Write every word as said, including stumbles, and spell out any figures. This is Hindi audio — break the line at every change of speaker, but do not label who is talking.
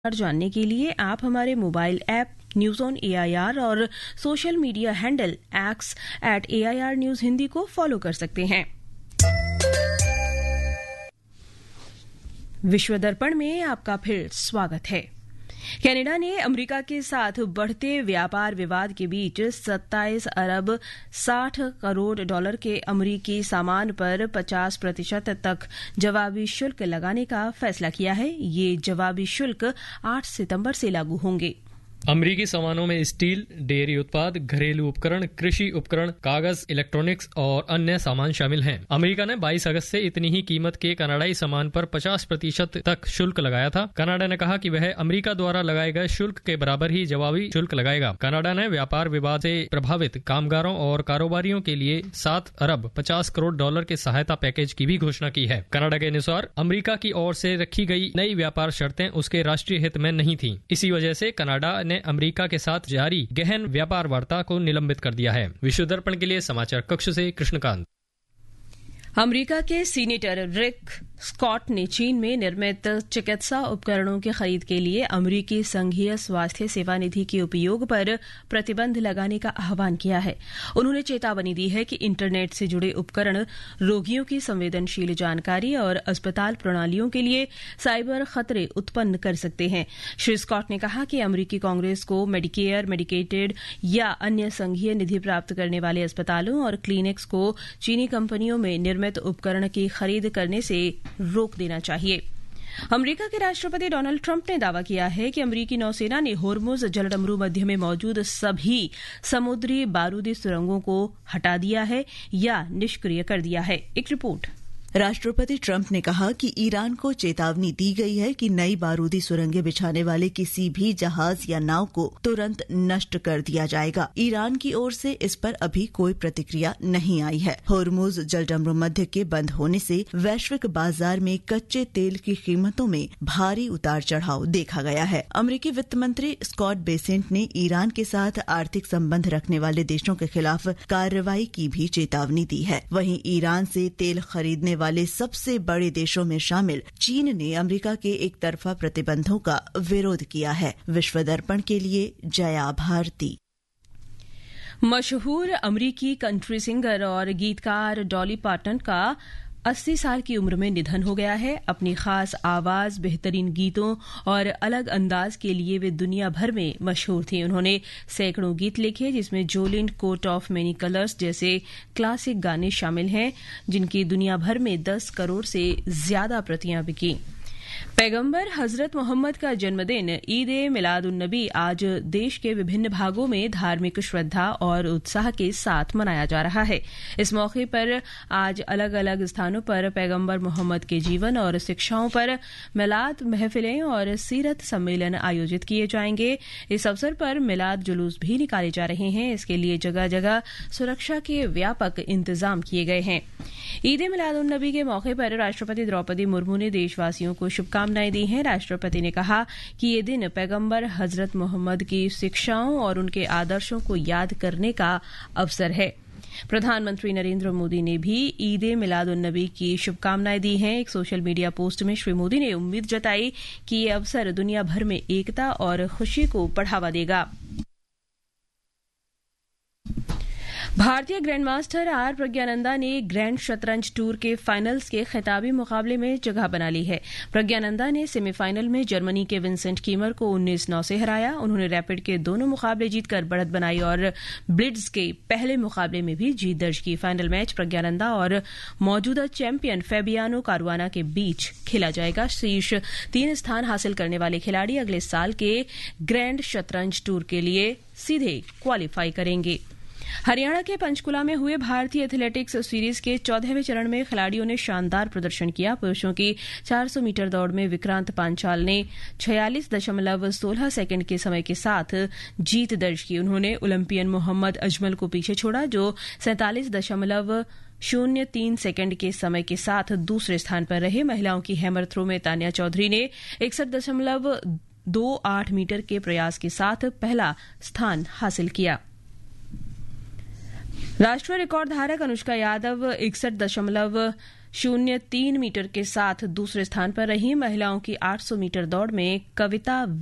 जानने के लिए आप हमारे mobile app news on A I R और social media handle x eight A I R news Hindi को फॉलो कर सकते हैं। विश्व दर्पण में आपका फिर स्वागत है। कनाडा ने अमेरिका के साथ बढ़ते व्यापार विवाद के बीच सत्ताईस अरब साठ करोड़ डॉलर के अमेरिकी सामान पर पचास प्रतिशत तक जवाबी शुल्क लगाने का फैसला किया है। ये जवाबी शुल्क आठ सितंबर से लागू होंगे।
अमरीकी सामानों में स्टील, डेयरी उत्पाद, घरेलू उपकरण, कृषि उपकरण, कागज, इलेक्ट्रॉनिक्स और अन्य सामान शामिल हैं। अमेरिका ने बाईस अगस्त से इतनी ही कीमत के कनाडाई सामान पर पचास प्रतिशत तक शुल्क लगाया था। कनाडा ने कहा कि वह अमेरिका द्वारा लगाए गए शुल्क के बराबर ही जवाबी शुल्क लगाएगा। कनाडा ने व्यापार विवाद से प्रभावित कामगारों और कारोबारियों के लिए सात अरब पचास करोड़ डॉलर के सहायता पैकेज की भी घोषणा की है। कनाडा के अनुसार अमेरिका की ओर से रखी गई नई व्यापार शर्तें उसके राष्ट्रीय हित में नहीं थी। इसी वजह से कनाडा ने अमेरिका के साथ जारी गहन व्यापार वार्ता को निलंबित कर दिया है। विश्व दर्पण के लिए समाचार कक्ष से कृष्णकांत।
अमेरिका के सीनेटर रिक स्कॉट ने चीन में निर्मित चिकित्सा उपकरणों की खरीद के लिए अमेरिकी संघीय स्वास्थ्य सेवा निधि के उपयोग पर प्रतिबंध लगाने का आह्वान किया है। उन्होंने चेतावनी दी है कि इंटरनेट से जुड़े उपकरण रोगियों की संवेदनशील जानकारी और अस्पताल प्रणालियों के लिए साइबर खतरे उत्पन्न कर सकते हैं। श्री स्कॉट ने कहा कि अमेरिकी कांग्रेस को मेडिकेयर, मेडिकेटेड या अन्य संघीय निधि प्राप्त करने वाले अस्पतालों और क्लिनिक्स को चीनी कंपनियों में निर्मित उपकरण की खरीद करने से रोक देना चाहिए। अमेरिका के राष्ट्रपति डोनाल्ड ट्रंप ने दावा किया है कि अमेरिकी नौसेना ने होर्मुज जलडमरू मध्य में मौजूद सभी समुद्री बारूदी सुरंगों को हटा दिया है या निष्क्रिय कर दिया है। एक रिपोर्ट।
राष्ट्रपति ट्रंप ने कहा कि ईरान को चेतावनी दी गई है कि नई बारूदी सुरंगें बिछाने वाले किसी भी जहाज या नाव को तुरंत नष्ट कर दिया जाएगा। ईरान की ओर से इस पर अभी कोई प्रतिक्रिया नहीं आई है। होर्मुज जलडमरू मध्य के बंद होने से वैश्विक बाजार में कच्चे तेल की कीमतों में भारी उतार चढ़ाव देखा गया है। अमेरिकी वित्त मंत्री स्कॉट बेसेंट ने ईरान के साथ आर्थिक संबंध रखने वाले देशों के खिलाफ कार्रवाई की भी चेतावनी दी है। वहीं ईरान से तेल खरीदने वाले सबसे बड़े देशों में शामिल चीन ने अमेरिका के एक तरफा प्रतिबंधों का विरोध किया है। विश्व दर्पण के लिए जया भारती।
मशहूर अमेरिकी कंट्री सिंगर और गीतकार डॉली पार्टन का अस्सी साल की उम्र में निधन हो गया है। अपनी खास आवाज, बेहतरीन गीतों और अलग अंदाज के लिए वे दुनिया भर में मशहूर थी। उन्होंने सैकड़ों गीत लिखे जिसमें Jolin, coat of many colours जैसे क्लासिक गाने शामिल हैं, जिनकी दुनिया भर में दस करोड़ से ज्यादा प्रतियां बिकी। पैगंबर हजरत मोहम्मद का जन्मदिन ईद ए मिलादुन्नबी आज देश के विभिन्न भागों में धार्मिक श्रद्धा और उत्साह के साथ मनाया जा रहा है। इस मौके पर आज अलग अलग स्थानों पर पैगंबर मोहम्मद के जीवन और शिक्षाओं पर मिलाद महफिलें और सीरत सम्मेलन आयोजित किए जाएंगे। इस अवसर पर मिलाद जुलूस भी निकाले जा रहे हैं। इसके लिए जगह जगह सुरक्षा के व्यापक इंतजाम किए गए हैं। ईद ए मिलादुन्नबी के मौके पर राष्ट्रपति द्रौपदी मुर्मू ने देशवासियों को शुभकामनाएं दी हैं। राष्ट्रपति ने कहा कि ये दिन पैगंबर हजरत मोहम्मद की शिक्षाओं और उनके आदर्शों को याद करने का अवसर है। प्रधानमंत्री नरेंद्र मोदी ने भी ईद ए मिलादुन्नबी की शुभकामनाएं दी हैं। एक सोशल मीडिया पोस्ट में श्री मोदी ने उम्मीद जताई कि ये अवसर दुनिया भर में एकता और खुशी को बढ़ावा देगा। भारतीय ग्रैंडमास्टर आर प्रज्ञानंदा ने ग्रैंड शतरंज टूर के फाइनल्स के खिताबी मुकाबले में जगह बना ली है। प्रज्ञानंदा ने सेमीफाइनल में जर्मनी के विंसेंट कीमर को उन्नीस नौ से हराया। उन्होंने रैपिड के दोनों मुकाबले जीतकर बढ़त बनाई और ब्लिट्ज के पहले मुकाबले में भी जीत दर्ज की। फाइनल मैच प्रज्ञानंदा और मौजूदा चैंपियन फेबियानो कारुआना के बीच खेला जाएगा। शीर्ष तीन स्थान हासिल करने वाले खिलाड़ी अगले साल के ग्रैंड शतरंज टूर के लिए सीधे क्वालीफाई करेंगे। हरियाणा के पंचकुला में हुए भारतीय एथलेटिक्स सीरीज के चौदहवें चरण में खिलाड़ियों ने शानदार प्रदर्शन किया। पुरुषों की चार सौ मीटर दौड़ में विक्रांत पांचाल ने छियालीस दशमलव सोलह सेकंड के समय के साथ जीत दर्ज की। उन्होंने ओलंपियन मोहम्मद अजमल को पीछे छोड़ा जो सैंतालीस दशमलव शून्य तीन सेकंड के समय के साथ दूसरे स्थान पर रहे। महिलाओं की हैमर थ्रो में तान्या चौधरी ने इकसठ दशमलव दो आठ मीटर के प्रयास के साथ पहला स्थान हासिल किया। राष्ट्रीय रिकॉर्ड धारक अनुष्का यादव इकसठ दशमलव शून्य तीन मीटर के साथ दूसरे स्थान पर रही। महिलाओं की आठ सौ मीटर दौड़ में कविता